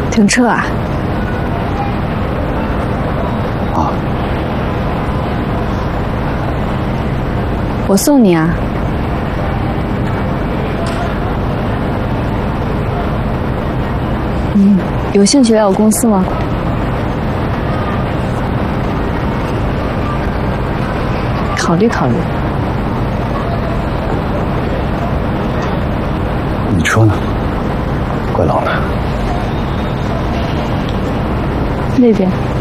停车啊？ 啊， 我送你啊。有兴趣来我公司吗？考虑考虑。 你说呢？怪老的。 那边。